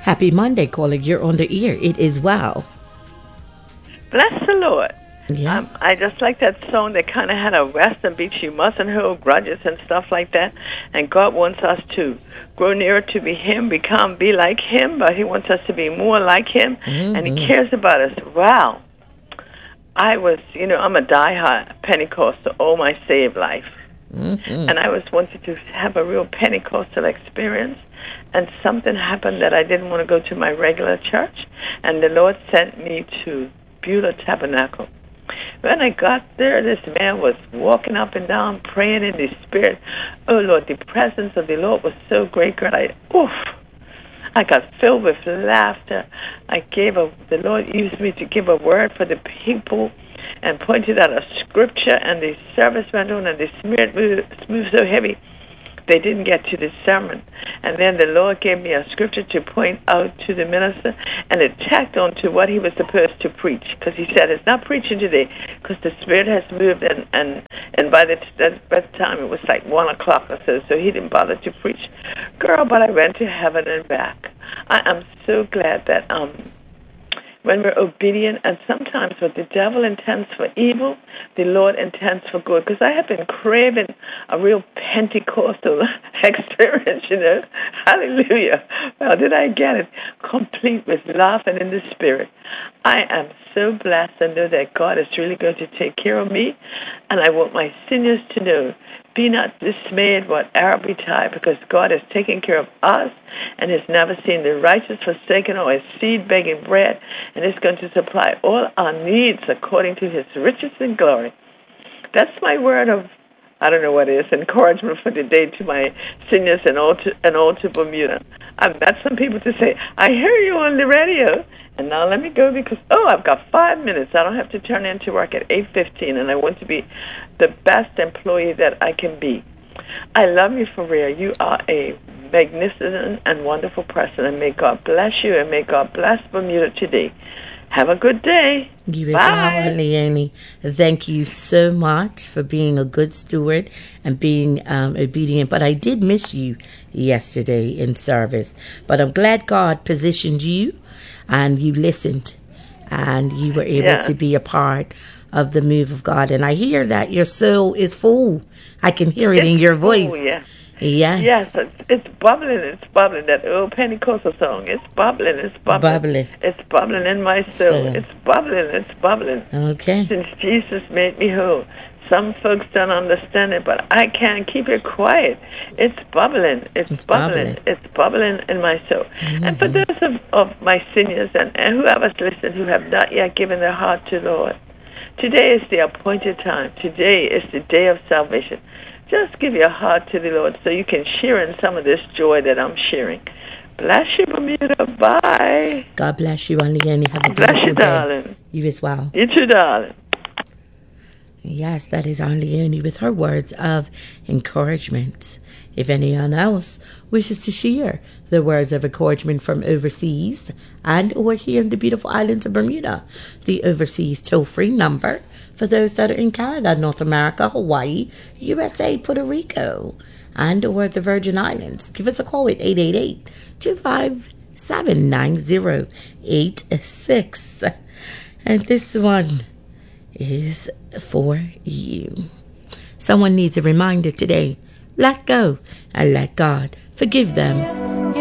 Happy Monday, caller. You're on the ear. It is well. Bless the Lord. Yeah. I just like that song that kind of had a Western beat. You mustn't hold grudges and stuff like that. And God wants us to grow nearer to be Him, be like Him, but He wants us to be more like Him, and He cares about us. Wow. I'm a diehard Pentecostal all my saved life. And I was wanted to have a real Pentecostal experience, and something happened that I didn't want to go to my regular church, and the Lord sent me to Beulah Tabernacle. When I got there, this man was walking up and down, praying in the Spirit. Oh, Lord, the presence of the Lord was so great. I got filled with laughter. The Lord used me to give a word for the people and pointed out a scripture, and the service went on, and the Spirit moved so heavy they didn't get to the sermon. And then the Lord gave me a scripture to point out to the minister, and it tacked on to what he was supposed to preach, because he said, it's not preaching today, because the Spirit has moved, and by the time it was like 1 o'clock or so he didn't bother to preach. Girl, but I went to heaven and back. I am so glad that when we're obedient, and sometimes what the devil intends for evil, the Lord intends for good. Because I have been craving a real Pentecostal experience, Hallelujah. Well, did I get it? Complete with laughing in the Spirit. I am so blessed to know that God is really going to take care of me, and I want my seniors to know, be not dismayed whatever betide, because God is taking care of us and has never seen the righteous forsaken or his seed begging bread, and is going to supply all our needs according to his riches and glory. That's my word of, I don't know what it is, encouragement for the day to my seniors and all to Bermuda. I've met some people to say, I hear you on the radio. And now let me go because, I've got 5 minutes. I don't have to turn in to work at 8:15, and I want to be the best employee that I can be. I love you for real. You are a magnificent and wonderful person, and may God bless you, and may God bless Bermuda today. Have a good day. You as well, Leonie. Thank you so much for being a good steward and being obedient. But I did miss you yesterday in service. But I'm glad God positioned you, and you listened, and you were able to be a part of the move of God. And I hear that your soul is full. I can hear it in your voice. Oh, yeah. Yes. Yes, it's bubbling, that old Pentecostal song. It's bubbling. It's bubbling in my soul. It's bubbling. Okay. Since Jesus made me whole. Some folks don't understand it, but I can't keep it quiet. It's bubbling. It's bubbling in my soul. Mm-hmm. And for those of my seniors and whoever's listening who have not yet given their heart to the Lord, today is the appointed time. Today is the day of salvation. Just give your heart to the Lord so you can share in some of this joy that I'm sharing. Bless you, Bermuda. Bye. God bless you, Leonie. Have a beautiful bless you, day. Darling. You as well. You too, darling. Yes, that is Aunt Leonie with her words of encouragement. If anyone else wishes to share the words of encouragement from overseas and or here in the beautiful islands of Bermuda, the overseas toll-free number for those that are in Canada, North America, Hawaii, USA, Puerto Rico, and or the Virgin Islands. Give us a call at 888-257-9086. And this one is for you. Someone needs a reminder today. Let go and let God forgive them